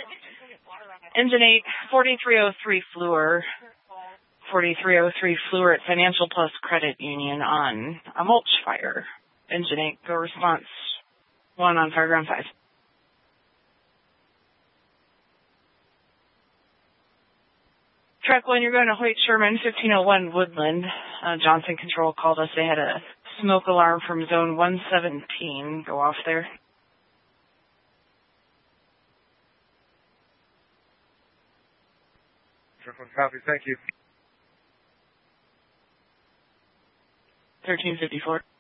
Engine 8, 4303 Fluor. 4303 Fluor at Financial Plus Credit Union on a mulch fire. Engine 8, go response 1 on Fireground 5. Track 1, you're going to Hoyt Sherman, 1501 Woodland. Johnson Control called us. They had a smoke alarm from zone 117 go off there. Copy, thank you. 1354.